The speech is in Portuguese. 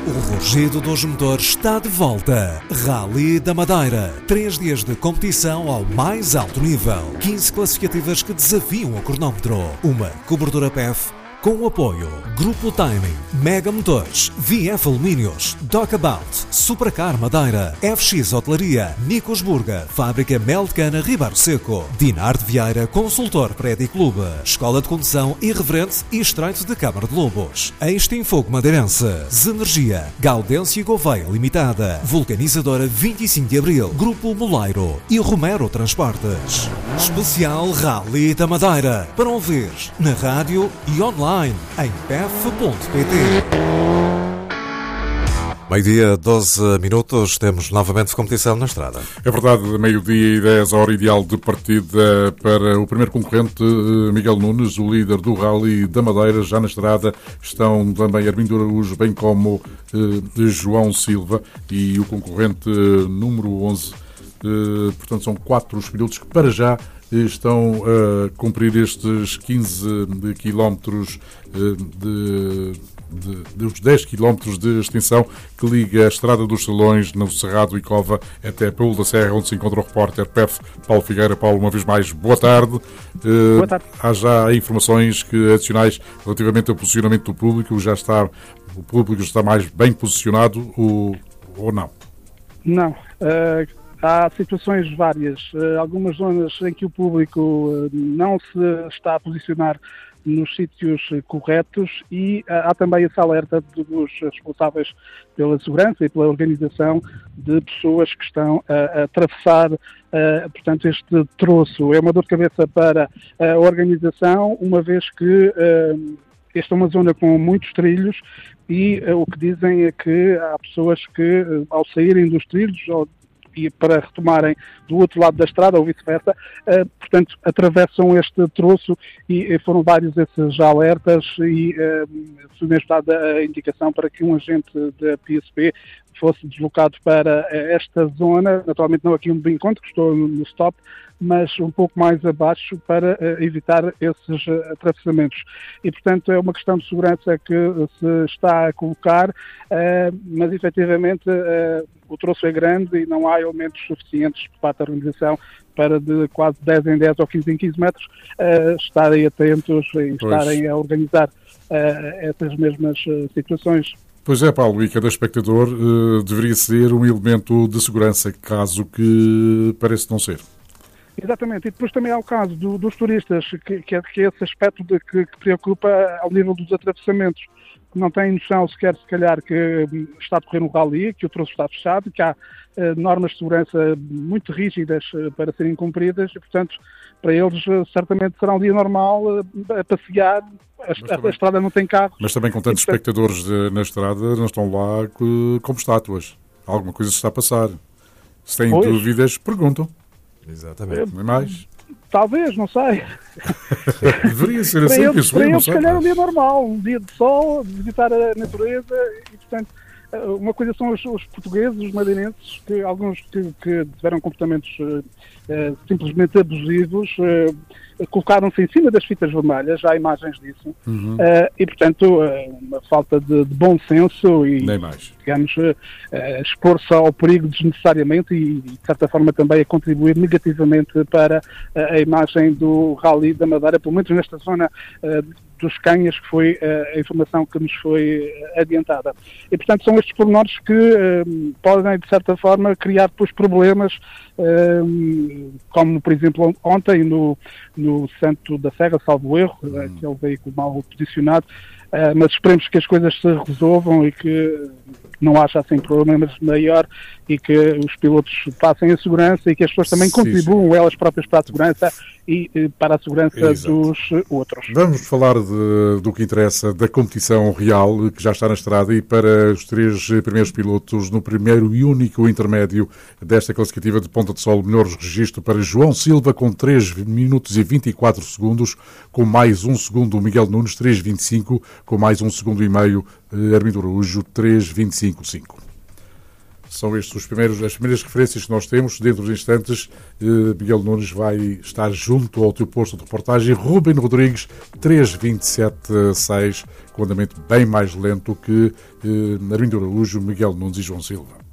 O rugido dos motores está de volta. Rally da Madeira. 3 dias de competição ao mais alto nível. 15 classificativas que desafiam o cronómetro. Uma cobertura PEF com o apoio Grupo Timing, Mega Motores, VF Alumínios, Dockabout, Supercar Madeira, FX Hotelaria, Nicos Burga, Fábrica Mel de Cana Ribeiro Seco, Dinar de Vieira, Consultor Prédio Clube, Escola de Condução Irreverente e Estreito de Câmara de Lobos, Extinfogo Madeirense, Zenergia, Gaudêncio Gouveia Limitada, Vulcanizadora 25 de Abril, Grupo Moleiro e Romero Transportes. Especial Rally da Madeira, para ouvir na rádio e online em pef.pt. Meio-dia, 12 minutos, temos novamente competição na estrada. É verdade, meio-dia e 10, a hora ideal de partida para o primeiro concorrente, Miguel Nunes, o líder do Rally da Madeira. Já na estrada estão também Armindo Araújo, bem como João Silva e o concorrente número 11. Portanto, são 4 os pilotos que para já estão a cumprir estes 15 quilómetros dos 10 km de extensão que liga a Estrada dos Salões, no Cerrado e Cova, até Paulo da Serra, onde se encontra o repórter PEF Paulo Figueira. Paulo, uma vez mais, boa tarde. Boa tarde. Há já informações adicionais relativamente ao posicionamento do público. O público está mais bem posicionado ou não? Não. Há situações várias, algumas zonas em que o público não se está a posicionar nos sítios corretos e há também esse alerta dos responsáveis pela segurança e pela organização de pessoas que estão a atravessar, portanto, este troço. É uma dor de cabeça para a organização, uma vez que esta é uma zona com muitos trilhos e o que dizem é que há pessoas que, ao saírem dos trilhos, e para retomarem do outro lado da estrada ou vice-versa, portanto, atravessam este troço e foram vários esses alertas e foi mesmo dada a indicação para que um agente da PSP fosse deslocado para esta zona, naturalmente não aqui onde me encontro, que estou no stop, mas um pouco mais abaixo para evitar esses atravessamentos. E, portanto, é uma questão de segurança que se está a colocar, mas, efetivamente, o troço é grande e não há elementos suficientes por parte da organização para de quase 10 em 10 ou 15 em 15 metros estarem atentos e estarem a organizar essas mesmas situações. Pois é, Paulo, e cada espectador deveria ser um elemento de segurança, caso que parece não ser. Exatamente, e depois também há o caso dos turistas, que é esse aspecto que preocupa ao nível dos atravessamentos, que não têm noção sequer, se calhar, que está a decorrer um rally, que o troço está fechado, que há normas de segurança muito rígidas para serem cumpridas e, portanto, para eles certamente será um dia normal a passear, a estrada não tem carros. Mas também com tantos espectadores na estrada, não estão lá como estátuas. Alguma coisa se está a passar. Se têm dúvidas, perguntam. Exatamente. Não é mais? Talvez, não sei. Deveria ser assim, penso para eu, eles, se calhar, é um dia normal, um dia de sol, de visitar a natureza e, portanto, uma coisa são os portugueses, os madeirenses, que alguns que tiveram comportamentos simplesmente abusivos, colocaram-se em cima das fitas vermelhas, já há imagens disso, e, portanto, uma falta de bom senso e, digamos, expor-se ao perigo desnecessariamente e, de certa forma, também a contribuir negativamente para a imagem do Rally da Madeira, pelo menos nesta zona dos Canhas, que foi a informação que nos foi adiantada. E, portanto, são estes pormenores que podem, de certa forma, criar depois problemas, como, por exemplo, ontem no Santo da Serra, salvo erro, aquele veículo mal posicionado, mas esperemos que as coisas se resolvam e que não haja assim problemas maior e que os pilotos passem a segurança e que as pessoas também contribuam elas próprias para a segurança e para a segurança dos outros. Vamos falar do que interessa da competição real, que já está na estrada, e para os 3 primeiros pilotos no primeiro e único intermédio desta classificativa de Ponta de Sol, melhor registro para João Silva com 3 minutos e 24 segundos, com mais 1 segundo o Miguel Nunes, 3,25, com mais 1 segundo e meio Armindo Araújo, 3,25,5. São estas as primeiras referências que nós temos. Dentro dos instantes, Miguel Nunes vai estar junto ao teu posto de reportagem. Ruben Rodrigues, 3:27.6, com andamento bem mais lento que Armindo Araújo, Miguel Nunes e João Silva.